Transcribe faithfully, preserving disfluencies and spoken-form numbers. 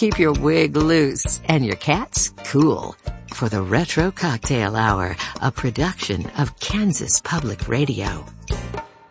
keep your wig loose and your cats cool. For the Retro Cocktail Hour, a production of Kansas Public Radio.